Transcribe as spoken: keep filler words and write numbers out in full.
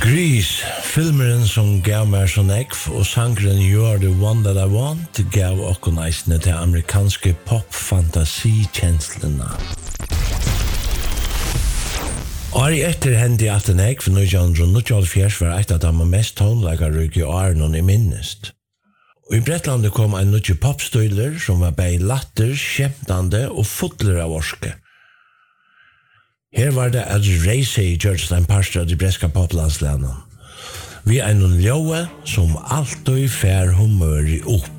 Grease, filmeren som gav meg sånn ekv, og sangren You're the One That I Want gav okkur eisne til amerikanske pop-fantasi-kjenslene. Åri etter hendi at en ekv nitjan níggjuoghálvfjerðs var eitt av de mest tonelagarrike årene i minnest. Og i Bretlandet kom en nutje popstøyler som var bei latter, skjemtande og fotler av orske. Her var det at reise i Gjørstein Parster av de breska poplandslænen. Vi er noen ljøe som alltid fær humøri opp.